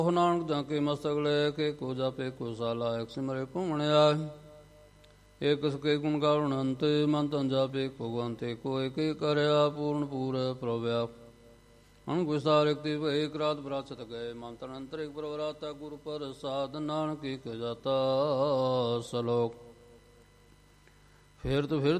ਉਹ ਨਾਨਕ ਜਾਂ ਕੇ ਮਸਤਕ ਲੈ ਕੇ ਕੋ ਜਾਪੇ ਕੋ ਸਾਲਾ ਇੱਕ ਸਿਮਰੇ ਘੁੰਮਣਿਆ ਏਕ ਸੁਕੇ ਗੁਣ ਗਾਵਣ ਅੰਤ ਮਨ ਤਨ ਜਾਪੇ ਕੋ ਗੰਤੇ ਕੋ ਏਕ ਕਰਿਆ ਪੂਰਨ ਪੂਰ ਪ੍ਰਭਿਆ ਅਣ ਗੁਸਾਰ ਇਕਤੀ ਏਕ ਰਾਤ ਬਰਾਸਤ ਗਏ ਮਨ ਤਨ ਅੰਤਰ ਇੱਕ ਪ੍ਰਵਰਾਤਾ ਗੁਰ ਪ੍ਰਸਾਦ ਨਾਨਕ ਇਕ ਜਾਤਾ ਸਲੋਕ ਫਿਰ